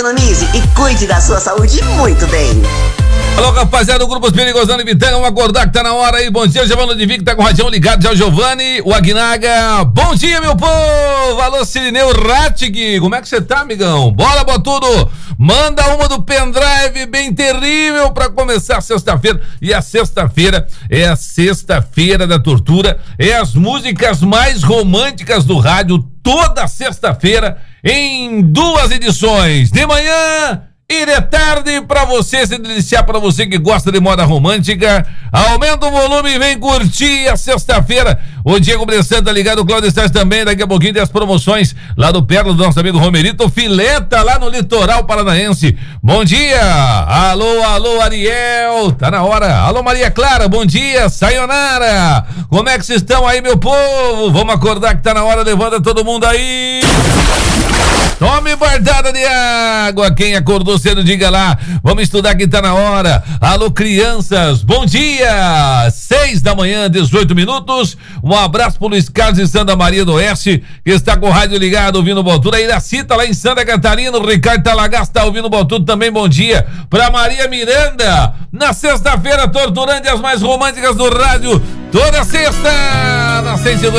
Economize e cuide da sua saúde muito bem. Alô, rapaziada do Grupo Perigosando e Vitão, vamos acordar que tá na hora aí. Bom dia, Giovanni de Vic, tá com o radião ligado, já o Giovanni, o Aguinaga. Bom dia, meu povo! Alô, Cirineu Ratig, como é que você tá, amigão? Bola, Botudo! Manda uma do pendrive bem terrível pra começar a sexta-feira. E a sexta-feira é a sexta-feira da tortura, é as músicas mais românticas do rádio, toda sexta-feira, em 2 edições, de manhã e de tarde, pra você se deliciar, pra você que gosta de moda romântica. Aumenta o volume e vem curtir a sexta-feira. O Diego Bressan tá ligado, o Cláudio Stars também. Daqui a pouquinho tem as promoções lá do perto do nosso amigo Romerito Fileta, lá no litoral paranaense. Bom dia, alô Ariel, tá na hora. Alô Maria Clara, bom dia, sayonara. Como é que vocês estão aí, meu povo? Vamos acordar que tá na hora, levanta todo mundo aí. Tome bardada de água, quem acordou cedo diga lá, vamos estudar que tá na hora. Alô crianças, bom dia, 6 da manhã, 18 minutos, um abraço pro Luiz Carlos de Santa Maria do Oeste, que está com o rádio ligado, ouvindo o Botudo. A Iraci tá lá em Santa Catarina, o Ricardo Talagasto tá ouvindo o Botudo também, bom dia. Pra Maria Miranda, na sexta-feira, torturando as mais românticas do rádio, toda sexta, na 102.